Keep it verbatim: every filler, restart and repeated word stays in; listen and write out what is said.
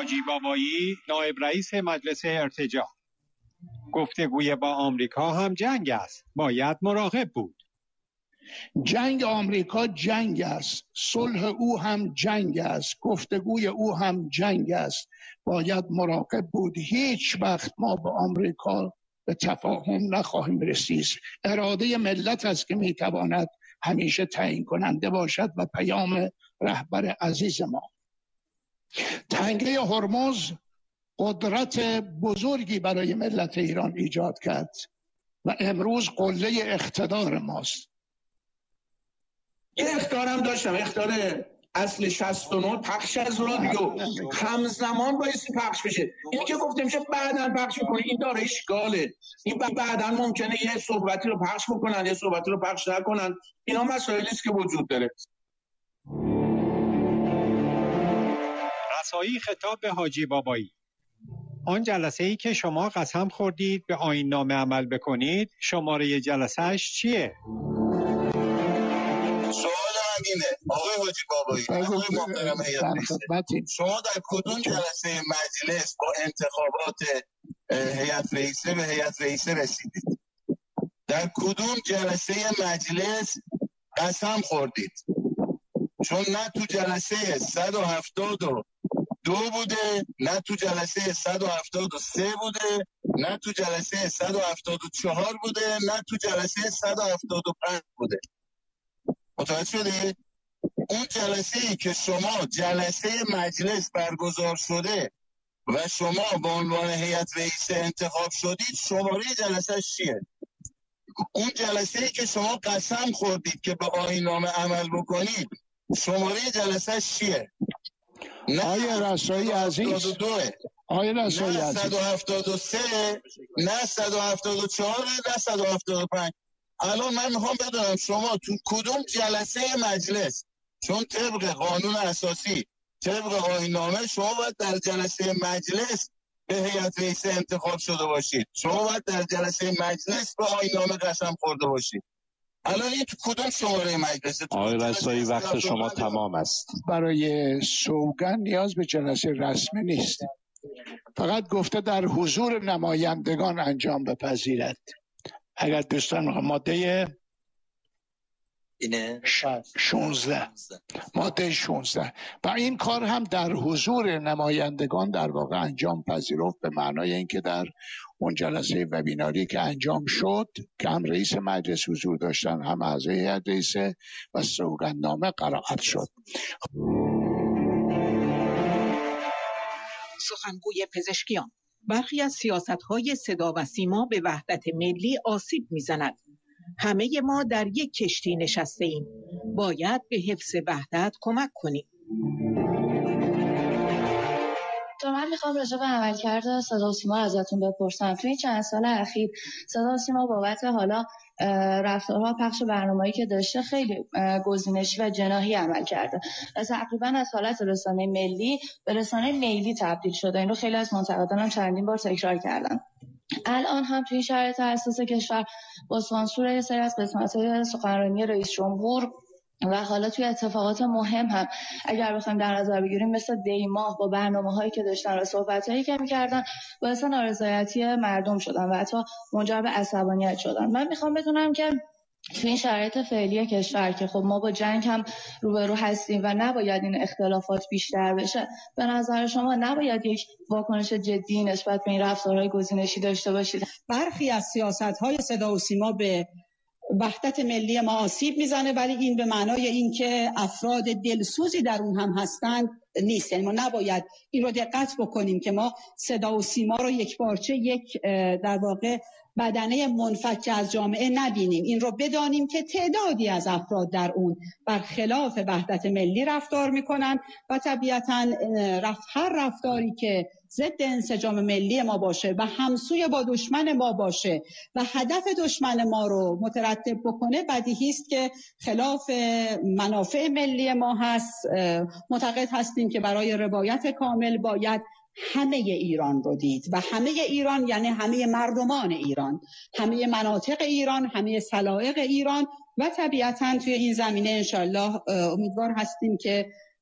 حاجی بابایی، نایب رئیس مجلس ارتجاع: گفتگوی با آمریکا هم جنگ است، باید مراقب بود. جنگ آمریکا جنگ است، صلح او هم جنگ است، گفتگوی او هم جنگ است، باید مراقب بود. هیچ وقت ما با آمریکا به تفاهم نخواهیم رسید. اراده ملت است که میتواند همیشه تعیین کننده باشد و پیام رهبر عزیز ما. تنگه هرمز قدرت بزرگی برای ملت ایران ایجاد کرد و امروز قله اقتدار ماست. یه اختارم داشتم، اختار اصل شصت و نه پخش از رادیو همزمان بایستی پخش بشه. اینی که گفته میشه بعداً پخش میکنه، این داره اشکاله. این بعداً ممکنه یه صحبتی رو پخش بکنن، یه صحبتی رو پخش نکنن. اینا مسائلی است که وجود داره. رسایی خطاب به حاجی بابایی: آن جلسه ای که شما قسم خوردید به آیین نامه عمل بکنید، شماره جلسهش چیه؟ سوال من اینه آقای حاجی بابایی، آقای محترم هیئت رئیسه، شما در کدوم جلسه مجلس با انتخابات هیئت رئیسه به هیئت رئیسه رسیدید؟ در کدوم جلسه مجلس قسم خوردید؟ چون نه تو جلسه صد و هفتاد و دو بوده، نه تو جلسه صد و هفتاد و سه بوده، نه تو جلسه صد و هفتاد و چهار بوده، نه تو جلسه صد و هفتاد و پنج بوده. متوجه شده؟ اون جلسه ای که شما جلسه مجلس برگزار شده و شما به عنوان هیئت رئیسه انتخاب شدید، شماره جلسه چیه؟ اون جلسه ای که شما قسم خوردید که به آیین نامه عمل بکنید، شماره جلسه چیه؟ آیه رسایی عزیز، آیه رسایی عزیز، نه صد و هفتاد و سه، نه صد و هفتاد و چهار، نه صد و هفتاد و پنج. الان من میخوام بدونم شما تو کدوم جلسه مجلس، چون طبق قانون اساسی، طبق آیین نامه، شما باید در جلسه مجلس به هیئت رئیسه انتخاب شده باشید. شما باید در جلسه مجلس به آیین نامه قسم خورده باشید. الان این تو کدوم شماره مجلسه؟ آقای رسایی وقت شما تمام است. برای سوگند نیاز به جلسه رسمی نیست، فقط گفته در حضور نمایندگان انجام بپذیرد. اگر دوستان ماده اینه شانزده ماده شانزده و این کار هم در حضور نمایندگان در واقع انجام پذیرفت، به معنای اینکه در اون جلسه وبیناری که انجام شد که هم رئیس مجلس حضور داشتن، هم اعضای هیئت رئیسه و سوگندنامه قرائت شد. سخنگوی پزشکیان: برخی از سیاست‌های صدا و سیما به وحدت ملی آسیب می‌زند. همه ما در یک کشتی نشسته ایم. باید به حفظ وحدت کمک کنیم. تو من میخوام راجع به عملکرد صدا و سیما ازتون بپرسم. توی این چند سال اخیر صدا و سیما بابت حالا رفتارها پخش برنامه‌ای که داشته خیلی گزینشی و جناحی عمل کرده و تقریبا از حالت رسانه ملی به رسانه میلی تبدیل شده. این رو خیلی از منتقدان هم چندین بار تکرار کردن. الان هم توی شرایط اساس کشور با سانسور یه سری از قسمت‌های سخنرانی رئیس جمهور و حالا توی اتفاقات مهم هم اگر بخوایم در نظر بگیریم، مثل دیماه با برنامه‌هایی که داشتن و صحبت‌هایی که می‌کردن، باعث نارضایتی مردم شدن و حتی منجر به عصبانیت شدن. من می‌خوام بدونم که توی این شرایط فعلی کشور که خب ما با جنگ هم روبرو هستیم و نباید این اختلافات بیشتر بشه، به نظر شما نباید یک واکنش جدی نسبت به این رفتارهای گزینشی داشته باشید؟ برخی از سیاست‌های صدا و سیما به وحدت ملی ما آسیب میزنه، ولی این به معنای اینکه افراد دلسوزی در اون هم هستند نیست. یعنی ما نباید این رو دقت بکنیم که ما صدا و سیما رو یک پارچه، یک در واقع بدنه منفک از جامعه نبینیم. این رو بدانیم که تعدادی از افراد در اون برخلاف وحدت ملی رفتار میکنن و طبیعتاً هر رفتاری که ضد انسجام ملی ما باشه و همسوی با دشمن ما باشه و هدف دشمن ما رو مترتب بکنه، بدیهی است که خلاف منافع ملی ما هست. معتقد هستیم که برای روایت کامل باید همه ایران رو دید و همه ایران یعنی همه مردمان ایران، همه مناطق ایران، همه سلایق ایران و طبیعتاً توی این زمینه انشالله امیدوار هستیم که